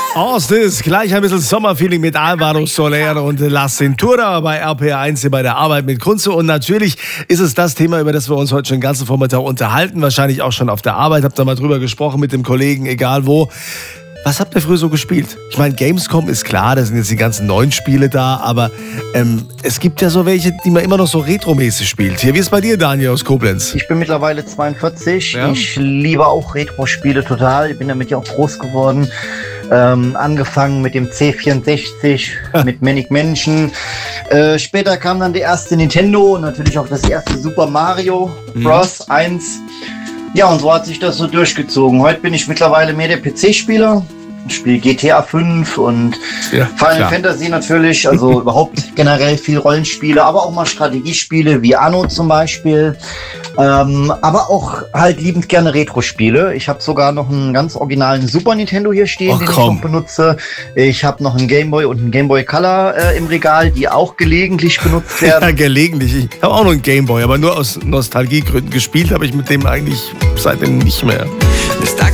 Austin, gleich ein bisschen Sommerfeeling mit Alvaro Soler und La Cintura bei RPR1 hier bei der Arbeit mit Kunze. Und natürlich ist es das Thema, über das wir uns heute schon den ganzen Vormittag unterhalten. Wahrscheinlich auch schon auf der Arbeit. Habt ihr mal drüber gesprochen mit dem Kollegen, egal wo. Was habt ihr früher so gespielt? Ich meine, Gamescom ist klar, da sind jetzt die ganzen neuen Spiele da, aber es gibt ja so welche, die man immer noch so retromäßig spielt. Hier, wie ist es bei dir, Daniel aus Koblenz? Ich bin mittlerweile 42. Ja? Ich liebe auch Retro-Spiele total. Ich bin damit ja auch groß geworden. Angefangen mit dem C64, mit Manic Mansion. Später kam dann der erste Nintendo und natürlich auch das erste Super Mario Bros. 1. Ja, und so hat sich das so durchgezogen. Heute bin ich mittlerweile mehr der PC-Spieler. Ich spiele GTA 5 und Final Fantasy natürlich, also überhaupt generell viel Rollenspiele, aber auch mal Strategiespiele wie Anno zum Beispiel. Aber auch halt liebend gerne Retro-Spiele. Ich habe sogar noch einen ganz originalen Super Nintendo hier stehen, den ich noch benutze. Ich habe noch einen Game Boy und einen Game Boy Color im Regal, die auch gelegentlich benutzt werden. Ja, gelegentlich. Ich habe auch noch einen Game Boy, aber nur aus Nostalgiegründen. Gespielt habe ich mit dem eigentlich seitdem nicht mehr.